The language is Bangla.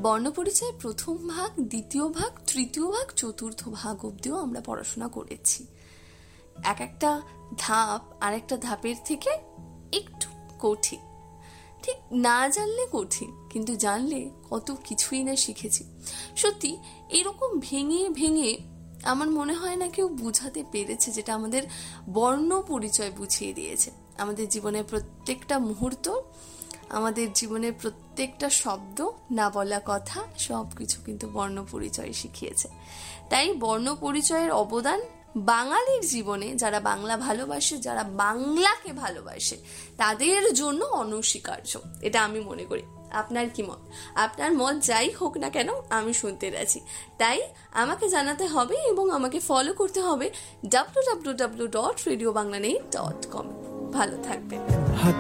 বর্ণপরিচয় প্রথম ভাগ, দ্বিতীয় ভাগ, তৃতীয় ভাগ, চতুর্থ ভাগ অবধিও আমরা পড়াশোনা করেছি। এক একটা ধাপ আর একটা ধাপের থেকে একটু কঠিন, ঠিক না জানলে কঠিন, কিন্তু জানলে কত কিছুই না শিখেছি। সত্যি এরকম ভেঙে ভেঙে আমার মনে হয় না কেউ বুঝাতে পেরেছে যেটা আমাদের বর্ণ পরিচয় বুঝিয়ে দিয়েছে। আমাদের জীবনের প্রত্যেকটা মুহূর্ত, আমাদের জীবনের প্রত্যেকটা শব্দ, না বলা কথা, সব কিছু কিন্তু বর্ণ পরিচয় শিখিয়েছে। তাই বর্ণ পরিচয়ের অবদান বাঙালির জীবনে, যারা বাংলা ভালোবাসে, যারা বাংলাকে ভালোবাসে, তাদের জন্য অনস্বীকার্য, এটা আমি মনে করি। আপনার কি মত? আপনার মত যাই হোক না কেন, আমি শুনতে রাজি। তাই আমাকে জানাতে হবে এবং আমাকে ফলো করতে হবে www.radiobanglanet.com। ভালো থাকবেন।